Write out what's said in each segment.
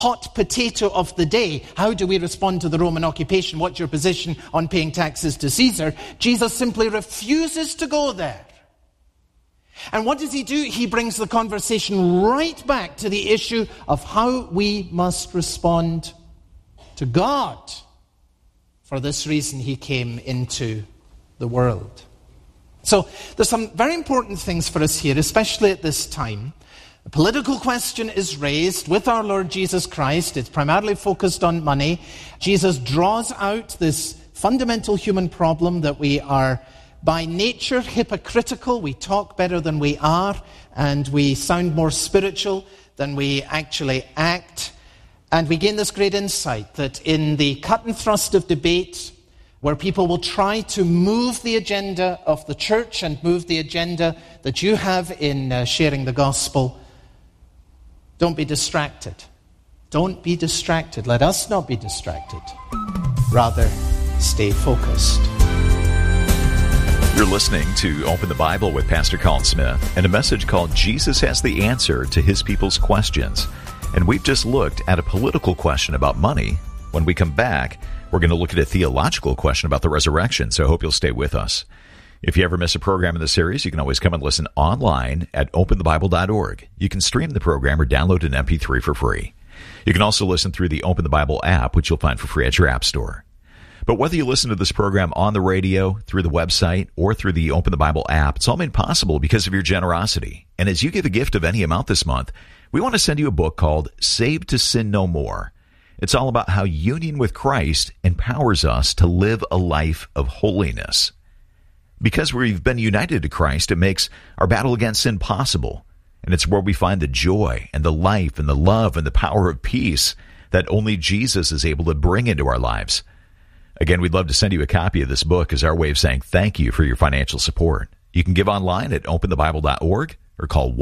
hot potato of the day. How do we respond to the Roman occupation? What's your position on paying taxes to Caesar? Jesus simply refuses to go there. And what does he do? He brings the conversation right back to the issue of how we must respond to God. For this reason, he came into the world. So there's some very important things for us here, especially at this time. The political question is raised with our Lord Jesus Christ. It's primarily focused on money. Jesus draws out this fundamental human problem that we are by nature hypocritical. We talk better than we are, and we sound more spiritual than we actually act. And we gain this great insight that in the cut and thrust of debate, where people will try to move the agenda of the church and move the agenda that you have in sharing the gospel, don't be distracted. Don't be distracted. Let us not be distracted. Rather, stay focused. You're listening to Open the Bible with Pastor Colin Smith and a message called Jesus Has the Answer to His People's Questions. And we've just looked at a political question about money. When we come back, we're going to look at a theological question about the resurrection, so I hope you'll stay with us. If you ever miss a program in the series, you can always come and listen online at openthebible.org. You can stream the program or download an MP3 for free. You can also listen through the Open the Bible app, which you'll find for free at your app store. But whether you listen to this program on the radio, through the website, or through the Open the Bible app, it's all made possible because of your generosity. And as you give a gift of any amount this month, we want to send you a book called Saved to Sin No More. It's all about how union with Christ empowers us to live a life of holiness. Because we've been united to Christ, it makes our battle against sin possible. And it's where we find the joy and the life and the love and the power of peace that only Jesus is able to bring into our lives. Again, we'd love to send you a copy of this book as our way of saying thank you for your financial support. You can give online at openthebible.org or call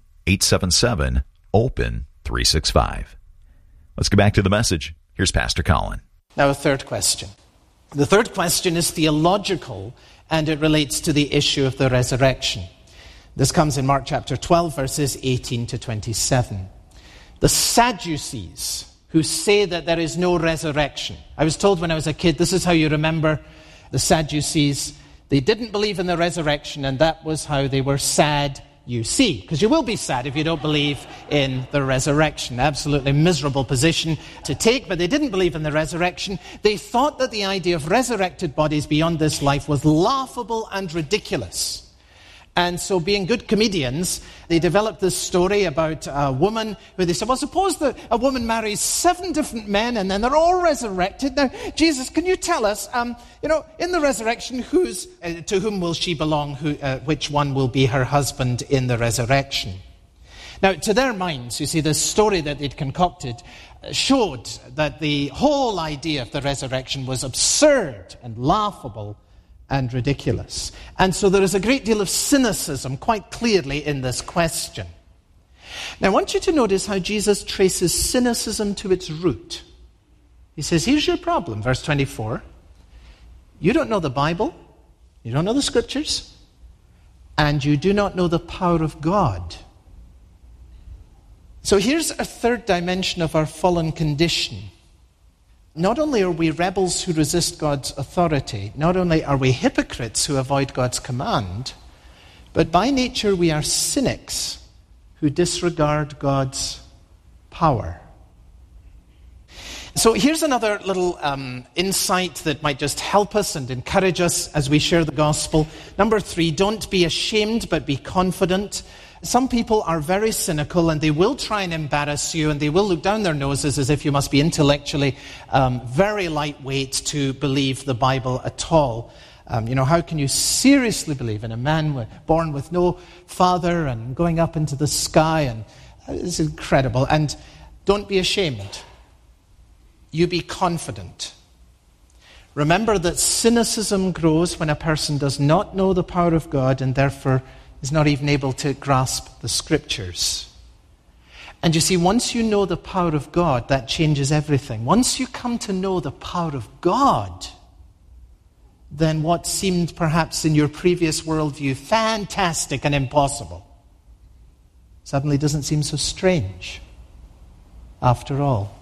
1-877-OPEN-365. Let's get back to the message. Here's Pastor Colin. Now, a third question. The third question is theological, and it relates to the issue of the resurrection. This comes in Mark chapter 12, verses 18 to 27. The Sadducees, who say that there is no resurrection. I was told when I was a kid, this is how you remember the Sadducees. They didn't believe in the resurrection, and that was how they were sad, you see. Because you will be sad if you don't believe in the resurrection. Absolutely miserable position to take, but they didn't believe in the resurrection. They thought that the idea of resurrected bodies beyond this life was laughable and ridiculous. And so, being good comedians, they developed this story about a woman where they said, well, suppose that a woman marries 7 different men and then they're all resurrected. Now, Jesus, can you tell us, in the resurrection, to whom will she belong? Which one will be her husband in the resurrection? Now, to their minds, you see, this story that they'd concocted showed that the whole idea of the resurrection was absurd and laughable and ridiculous. And so there is a great deal of cynicism quite clearly in this question. Now I want you to notice how Jesus traces cynicism to its root. He says, here's your problem, verse 24. You don't know the Bible, you don't know the Scriptures, and you do not know the power of God. So here's a third dimension of our fallen condition. Not only are we rebels who resist God's authority, not only are we hypocrites who avoid God's command, but by nature we are cynics who disregard God's power. So here's another little insight that might just help us and encourage us as we share the gospel. Number 3, don't be ashamed, but be confident. Some people are very cynical and they will try and embarrass you and they will look down their noses as if you must be intellectually very lightweight to believe the Bible at all. How can you seriously believe in a man born with no father and going up into the sky? And it's incredible. And don't be ashamed. You be confident. Remember that cynicism grows when a person does not know the power of God and therefore is not even able to grasp the Scriptures. And you see, once you know the power of God, that changes everything. Once you come to know the power of God, then what seemed perhaps in your previous worldview fantastic and impossible suddenly doesn't seem so strange. after all.